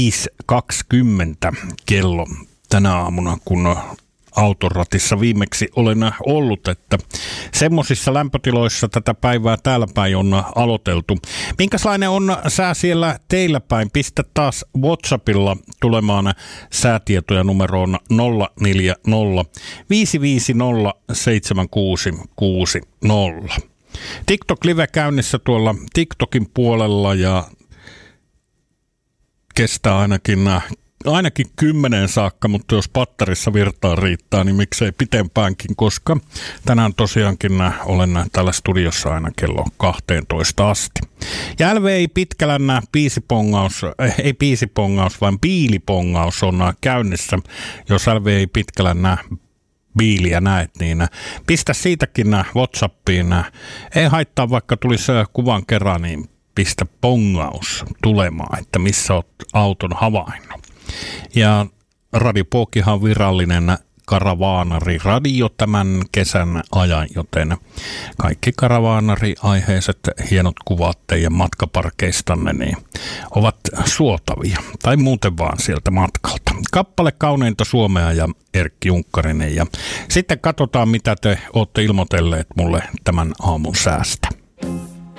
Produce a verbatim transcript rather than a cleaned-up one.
viisi kaksikymmentä kello tänä aamuna, kun autoratissa viimeksi olen ollut, että semmoisissa lämpötiloissa tätä päivää täällä päin on aloiteltu. Minkälainen on sää siellä teillä päin? Pistä taas WhatsAppilla tulemaan säätietoja numeroon nolla neljä nolla viisi viisi nolla seitsemän kuusi kuusi nolla. TikTok Live käynnissä tuolla TikTokin puolella ja kestää ainakin Ainakin kymmenen saakka, mutta jos patterissa virtaa riittää, niin miksei pitempäänkin, koska tänään tosiaankin olen täällä studiossa aina kello kahteentoista asti. Ja L V I Pitkälän biisipongaus, ei biisipongaus, vaan biilipongaus on käynnissä. Jos L V I Pitkälän biiliä näet, niin pistä siitäkin WhatsAppiin. Ei haittaa, vaikka tulisi kuvan kerran, niin pistä pongaus tulemaan, että missä olet auton havainnut. Ja Radio Pookihan on virallinen karavaanari-radio tämän kesän ajan, joten kaikki karavaanari-aiheiset hienot kuvat teidän matkaparkeistanne niin ovat suotavia. Tai muuten vaan sieltä matkalta. Kappale Kauneinta Suomea ja Erkki Junkkarinen. Ja sitten katsotaan, mitä te olette ilmoitelleet mulle tämän aamun säästä.